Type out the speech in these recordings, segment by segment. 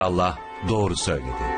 Allah doğru söyledi.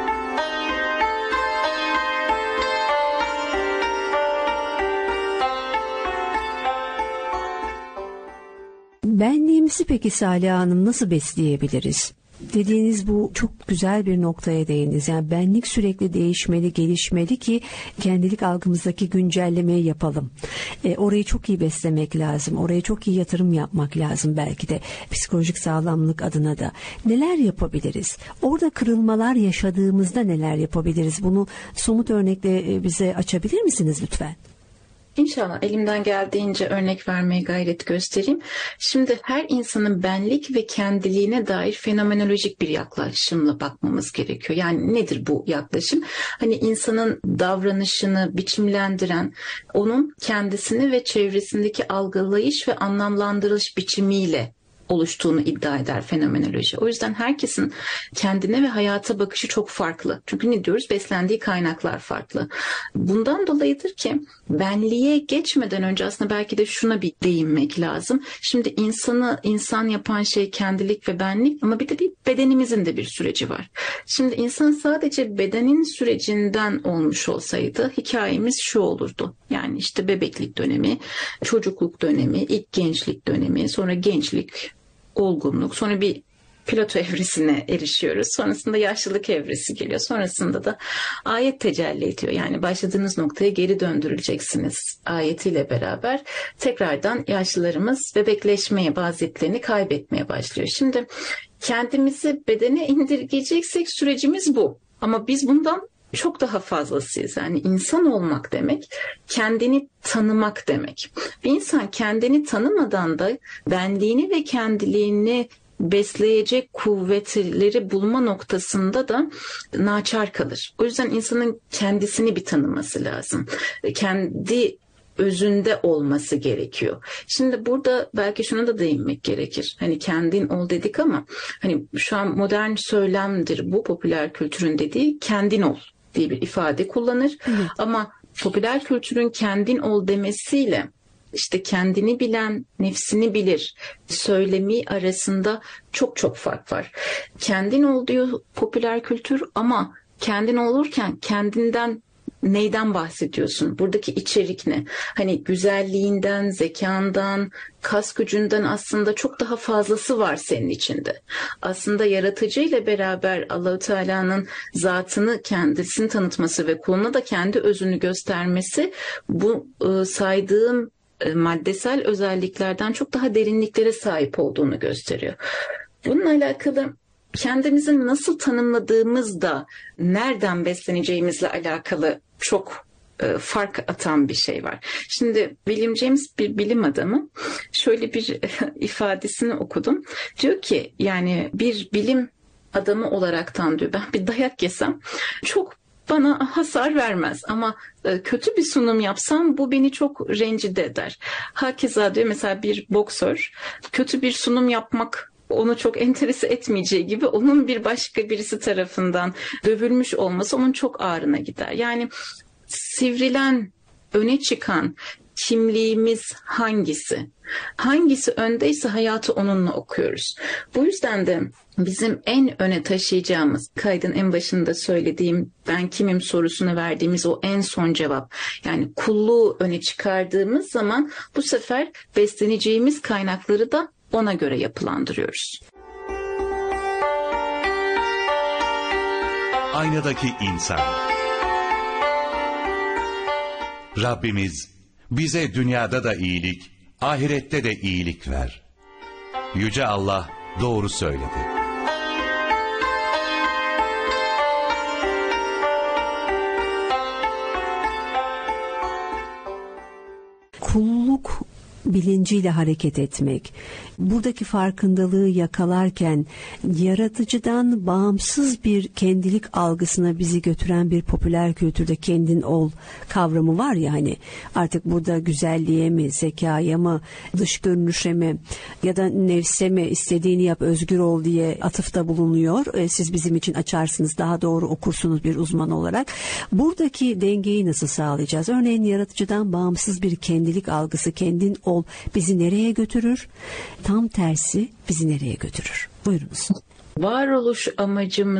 Benliğimizi peki Saliha Hanım nasıl besleyebiliriz? Dediğiniz bu çok güzel bir noktaya değindiniz. Yani benlik sürekli değişmeli, gelişmeli ki kendilik algımızdaki güncellemeyi yapalım. Orayı çok iyi beslemek lazım. Oraya çok iyi yatırım yapmak lazım belki de. Psikolojik sağlamlık adına da. Neler yapabiliriz? Orada kırılmalar yaşadığımızda neler yapabiliriz? Bunu somut örnekle bize açabilir misiniz lütfen? İnşallah elimden geldiğince örnek vermeye gayret göstereyim. Şimdi her insanın benlik ve kendiliğine dair fenomenolojik bir yaklaşımla bakmamız gerekiyor. Yani nedir bu yaklaşım? Hani insanın davranışını biçimlendiren, onun kendisini ve çevresindeki algılayış ve anlamlandırılış biçimiyle oluştuğunu iddia eder fenomenoloji. O yüzden herkesin kendine ve hayata bakışı çok farklı. Çünkü ne diyoruz? Beslendiği kaynaklar farklı. Bundan dolayıdır ki benliğe geçmeden önce aslında belki de şuna bir değinmek lazım. Şimdi insanı insan yapan şey kendilik ve benlik ama bir de bir bedenimizin de bir süreci var. Şimdi insan sadece bedenin sürecinden olmuş olsaydı hikayemiz şu olurdu. Yani işte bebeklik dönemi, çocukluk dönemi, ilk gençlik dönemi, sonra gençlik, olgunluk, sonra bir Plato evresine erişiyoruz. Sonrasında yaşlılık evresi geliyor. Sonrasında da ayet tecelli ediyor. Yani başladığınız noktaya geri döndürüleceksiniz ayetiyle beraber tekrardan yaşlılarımız bebekleşmeye, baziyetlerini kaybetmeye başlıyor. Şimdi kendimizi bedene indirgeyeceksek sürecimiz bu. Ama biz bundan çok daha fazlasıyız. Yani insan olmak demek, kendini tanımak demek. Bir insan kendini tanımadan da benliğini ve kendiliğini besleyecek kuvvetleri bulma noktasında da naçar kalır. O yüzden insanın kendisini bir tanıması lazım. Kendi özünde olması gerekiyor. Şimdi burada belki şuna da değinmek gerekir. Hani kendin ol dedik ama hani şu an modern söylemdir bu, popüler kültürün dediği kendin ol diye bir ifade kullanır. Evet. Ama popüler kültürün kendin ol demesiyle işte kendini bilen, nefsini bilir söylemi arasında çok çok fark var. Kendin ol diyor popüler kültür ama kendin olurken kendinden neyden bahsediyorsun? Buradaki içerik ne? Hani güzelliğinden, zekandan, kas gücünden aslında çok daha fazlası var senin içinde. Aslında yaratıcıyla beraber Allah-u Teala'nın zatını, kendisini tanıtması ve kuluna da kendi özünü göstermesi bu saydığım maddesel özelliklerden çok daha derinliklere sahip olduğunu gösteriyor. Bununla alakalı kendimizi nasıl tanımladığımız da nereden besleneceğimizle alakalı çok fark atan bir şey var. Şimdi William James bir bilim adamı şöyle bir ifadesini okudum. Diyor ki yani bir bilim adamı olaraktan diyor ben bir dayak yesem çok bana hasar vermez ama kötü bir sunum yapsam bu beni çok rencide eder. Hakeza diyor mesela bir boksör kötü bir sunum yapmak onu çok enterese etmeyeceği gibi onun bir başka birisi tarafından dövülmüş olması onun çok ağrına gider. Yani sivrilen, öne çıkan kimliğimiz hangisi? Hangisi öndeyse hayatı onunla okuyoruz. Bu yüzden de bizim en öne taşıyacağımız, kaydın en başında söylediğim ben kimim sorusuna verdiğimiz o en son cevap. Yani kulluğu öne çıkardığımız zaman bu sefer besleneceğimiz kaynakları da ona göre yapılandırıyoruz. Aynadaki insan. Rabbimiz bize dünyada da iyilik, ahirette de iyilik ver. Yüce Allah doğru söyledi. Kulluk bilinciyle hareket etmek, buradaki farkındalığı yakalarken yaratıcıdan bağımsız bir kendilik algısına bizi götüren bir popüler kültürde kendin ol kavramı var ya hani artık burada güzelliğe mi, zekaya mı, dış görünüşe mi ya da nefse mi istediğini yap özgür ol diye atıfta bulunuyor. Siz bizim için açarsınız daha doğru okursunuz bir uzman olarak. Buradaki dengeyi nasıl sağlayacağız? Örneğin yaratıcıdan bağımsız bir kendilik algısı kendin ol bizi nereye götürür? Tam tersi bizi nereye götürür? Buyurunuz. Varoluş amacımız